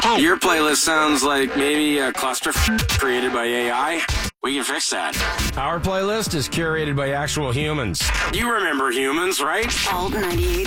Your playlist sounds like maybe a cluster created by AI. We can fix that. Our playlist is curated by actual humans. You remember humans, right? Alt 98.7.